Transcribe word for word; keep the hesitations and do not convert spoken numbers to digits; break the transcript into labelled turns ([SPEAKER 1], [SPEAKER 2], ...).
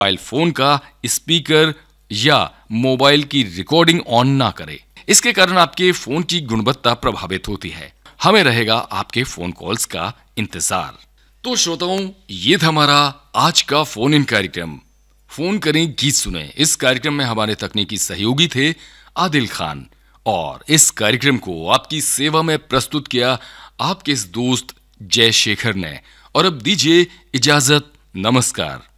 [SPEAKER 1] Mobile phone का speaker या mobile की रिकॉर्डिंग ऑन ना करें। इसके कारण आपके फोन की गुणवत्ता प्रभावित होती है। हमें रहेगा आपके फोन कॉल्स का इंतजार। तो श्रोताओं, ये था हमारा आज का फोन इन कार्यक्रम फोन करें गीत सुने। इस कार्यक्रम में हमारे तकनीकी सहयोगी थे आदिल खान और इस कार्यक्रम को आपकी सेवा में प्रस्तुत किया आपके इस दोस्त जय शेखर ने। और अब दीजिए इजाजत, नमस्कार।